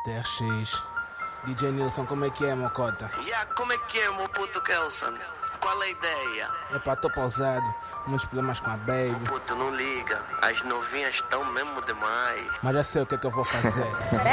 TRX. DJ Nilson, como é que é, mocota? Como é que é, meu puto Kelson? Qual é a ideia? Epá, tô pausado, muitos problemas com a baby. Meu puto, não liga, as novinhas estão mesmo demais. Mas já sei o que é que eu vou fazer.